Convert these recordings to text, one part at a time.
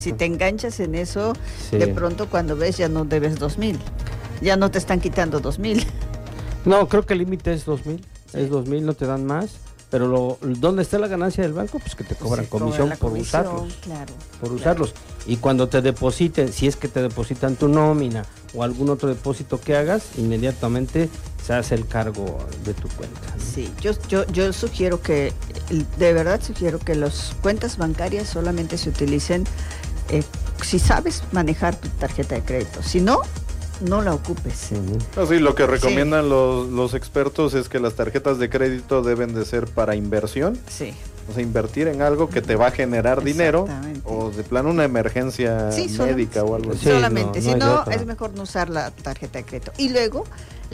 Si te enganchas en eso, Sí. de pronto cuando ves ya no debes 2,000. Ya no te están quitando 2,000. No, creo que el límite es 2,000. Sí. Es 2,000, no te dan más. Pero ¿dónde está la ganancia del banco? Pues que te cobran Sí, cobran comisión la por comisión, usarlos. claro, Por claro. usarlos. Y cuando te depositen, si es que te depositan tu nómina o algún otro depósito que hagas, inmediatamente se hace el cargo de tu cuenta, ¿no? Sí, yo sugiero que, de verdad sugiero que las cuentas bancarias solamente se utilicen si sabes manejar tu tarjeta de crédito. Si no, no la ocupes. Ujú. No, sí, lo que recomiendan los expertos es que las tarjetas de crédito deben de ser para inversión, Sí. o sea, invertir en algo que te va a generar dinero, Exactamente. o de plano una emergencia Sí, médica o algo así. Sí, solamente, no si hay no, otra. es mejor no usar la tarjeta de crédito. Y luego,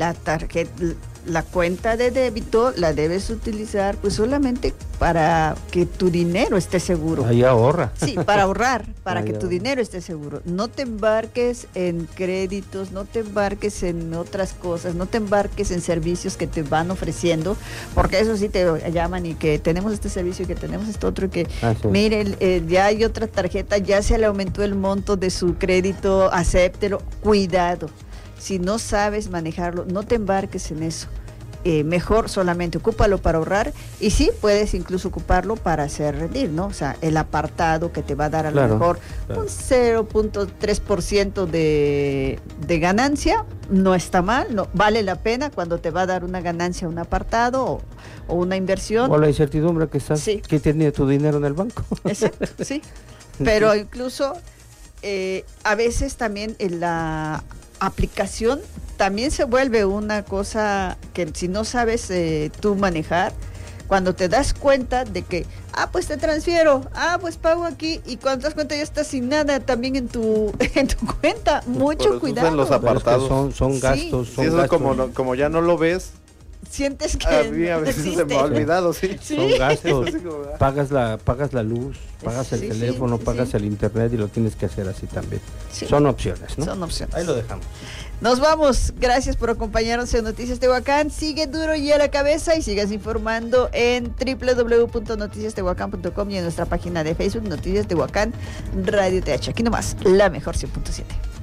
la cuenta de débito la debes utilizar pues solamente para que tu dinero esté seguro. Ahí ahorra. Sí, para ahorrar, para Ahí que tu ahorra. dinero esté seguro. No te embarques en créditos, no te embarques en otras cosas, no te embarques en servicios que te van ofreciendo, porque eso sí te llaman y que tenemos este servicio y que tenemos esto otro y que Ah, sí. mire, ya hay otra tarjeta, ya se le aumentó el monto de su crédito, acéptelo, cuidado. Si no sabes manejarlo, no te embarques en eso. Mejor solamente ocúpalo para ahorrar y sí puedes incluso ocuparlo para hacer rendir, ¿no? O sea, el apartado que te va a dar a Claro, lo mejor claro. un 0.3% de ganancia, no está mal, no vale la pena cuando te va a dar una ganancia un apartado o una inversión. O la incertidumbre que estás, Sí. que tiene tu dinero en el banco. Exacto, sí. Pero incluso a veces también en la aplicación también se vuelve una cosa que si no sabes tú manejar, cuando te das cuenta de que, pues te transfiero, pues pago aquí, y cuando te das cuenta ya estás sin nada también en tu cuenta, Por mucho eso usan cuidado. los Pero es que apartados. son Sí. gastos, Sí, son eso gastos. como ya no lo ves, Sientes que a mí a no veces se existe. me ha olvidado, sí. Sí. Son gastos. Así como, Pagas la luz, pagas el Sí, teléfono, sí, pagas sí. el internet y lo tienes que hacer así también. Sí. Son opciones, ¿no? Son opciones. Ahí lo dejamos. Nos vamos. Gracias por acompañarnos en Noticias Tehuacán. Sigue duro y a la cabeza y sigas informando en www.noticiastehuacán.com y en nuestra página de Facebook Noticias Tehuacán Radio TH. Aquí nomás, la mejor 100.7.